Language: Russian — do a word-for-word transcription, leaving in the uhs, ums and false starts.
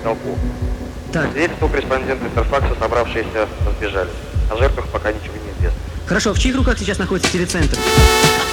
толпу. Так, Свидетельствовал корреспондент Интерфакса, собравшиеся разбежались. О жертвах пока ничего не известно. хорошо, в чьих руках сейчас находится телецентр?